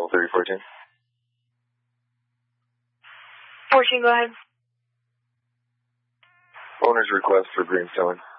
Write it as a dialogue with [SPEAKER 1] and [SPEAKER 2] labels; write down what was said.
[SPEAKER 1] Channel 3014.
[SPEAKER 2] 14, go ahead.
[SPEAKER 1] Owner's request for greenstone.